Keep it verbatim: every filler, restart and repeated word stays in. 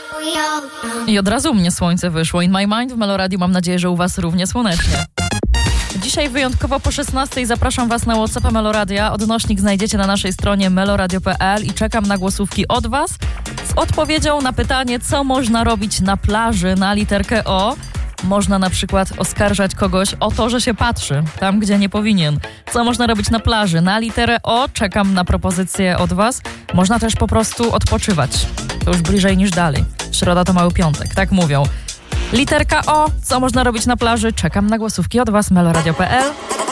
I od razu u mnie słońce wyszło. In My Mind w Meloradiu, mam nadzieję, że u was równie słonecznie. Dzisiaj wyjątkowo po szesnastej zapraszam was na WhatsAppa Meloradia. Odnośnik znajdziecie na naszej stronie meloradio kropka p l i czekam na głosówki od was z odpowiedzią na pytanie, co można robić na plaży na literkę O. Można na przykład oskarżać kogoś o to, że się patrzy tam, gdzie nie powinien. Co można robić na plaży? Na literę O czekam na propozycje od was. Można też po prostu odpoczywać. To już bliżej niż dalej. Środa to mały piątek, tak mówią. Literka O, co można robić na plaży? Czekam na głosówki od was, meloradio kropka p l.